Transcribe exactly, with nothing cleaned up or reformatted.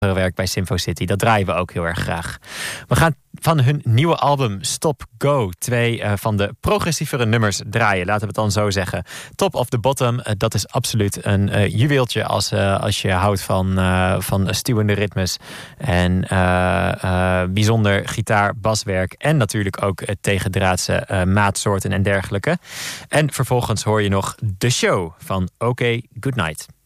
werk bij Symfo City. Dat draaien we ook heel erg graag. We gaan van hun nieuwe album Stop Go twee uh, van de progressievere nummers draaien. Laten we het dan zo zeggen. Top of the Bottom, uh, dat is absoluut een uh, juweeltje als, uh, als je houdt van, uh, van stuwende ritmes en uh, uh, bijzonder gitaar-baswerk en natuurlijk ook uh, tegendraadse uh, maatsoorten en dergelijke. En vervolgens hoor je nog The Show van OK Goodnight.